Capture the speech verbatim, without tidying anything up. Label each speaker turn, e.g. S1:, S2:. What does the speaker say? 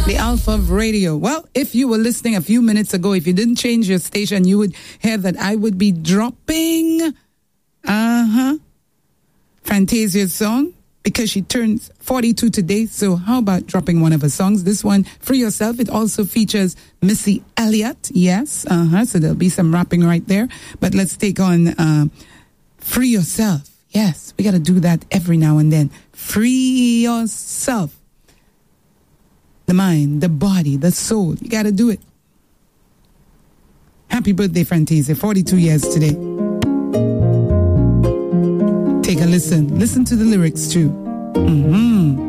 S1: The Alpha of Radio. Well, if you were listening a few minutes ago, if you didn't change your station, you would hear that I would be dropping, uh-huh, Fantasia's song, because she turns forty-two today. So how about dropping one of her songs? This one, Free Yourself. It also features Missy Elliott. Yes, uh-huh, so there'll be some rapping right there. But let's take on uh, Free Yourself. Yes, we got to do that every now and then. Free yourself. The mind, the body, the soul. You got to do it. Happy birthday, Fantasia. forty-two years today. Take a listen. Listen to the lyrics, too. Mm-hmm.